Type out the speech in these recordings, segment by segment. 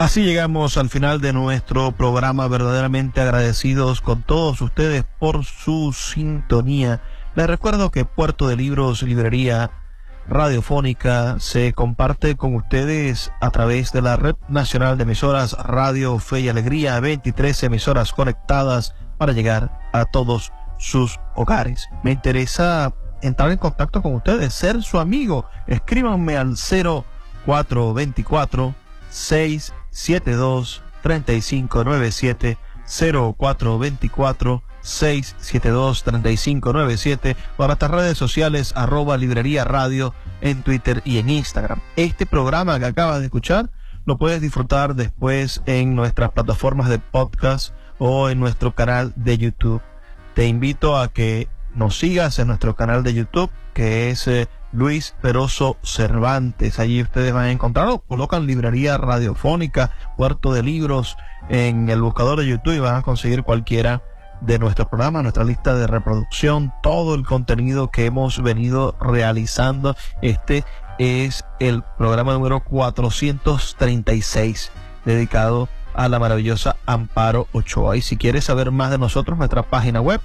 Así llegamos al final de nuestro programa, verdaderamente agradecidos con todos ustedes por su sintonía. Les recuerdo que Puerto de Libros, librería radiofónica, se comparte con ustedes a través de la Red Nacional de Emisoras Radio Fe y Alegría, 23 emisoras conectadas para llegar a todos sus hogares. Me interesa entrar en contacto con ustedes, ser su amigo. Escríbanme al 0424 672-3597, 0424-672-3597, para nuestras redes sociales, @librería radio, en Twitter y en Instagram. Este programa que acabas de escuchar lo puedes disfrutar después en nuestras plataformas de podcast o en nuestro canal de YouTube. Te invito a que nos sigas en nuestro canal de YouTube, que es Luis Peroso Cervantes. Allí ustedes van a encontrarlo. Colocan librería radiofónica, Puerto de Libros en el buscador de YouTube y van a conseguir cualquiera de nuestros programas, nuestra lista de reproducción, todo el contenido que hemos venido realizando. Este es el programa número 436 dedicado a la maravillosa Amparo Ochoa. Y si quieres saber más de nosotros, nuestra página web,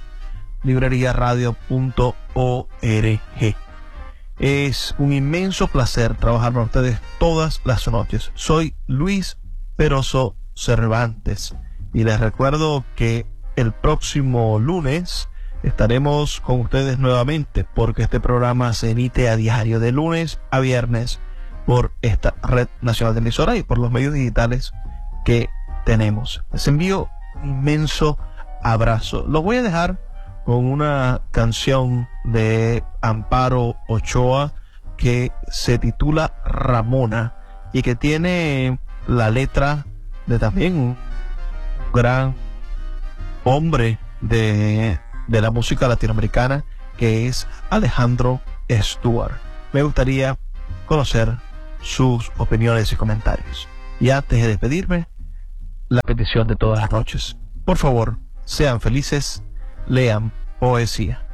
libreriaradio.org. Es un inmenso placer trabajar con ustedes todas las noches. Soy Luis Peroso Cervantes y les recuerdo que el próximo lunes estaremos con ustedes nuevamente, porque este programa se emite a diario de lunes a viernes por esta Red Nacional de Emisoras y por los medios digitales que tenemos. Les envío un inmenso abrazo. Los voy a dejar con una canción de Amparo Ochoa que se titula Ramona y que tiene la letra de también un gran hombre de la música latinoamericana, que es Alejandro Stewart. Me gustaría conocer sus opiniones y comentarios. Y antes de despedirme, la petición de todas las noches: por favor, sean felices, lean poesía.